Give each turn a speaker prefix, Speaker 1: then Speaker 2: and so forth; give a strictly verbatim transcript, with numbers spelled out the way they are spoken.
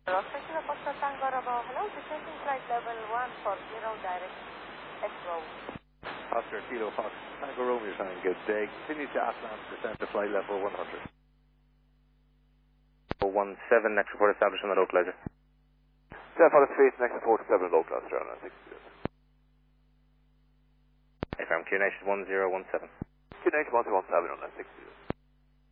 Speaker 1: Rockford Kilo Foxtrot Tango Bravo. Hello, descending flight level one four zero direct X-Row.
Speaker 2: Oscar Kilo Fox Tango Romeo sign, good day. Continue to Atlant, descend to flight level one hundred.
Speaker 3: one seven, next report established on the localizer.
Speaker 4: Seven Father Space, next report seven localizer on six zero.
Speaker 3: Affirm, Q Nation one zero one seven.
Speaker 4: Q Nation one zero one seven on six zero.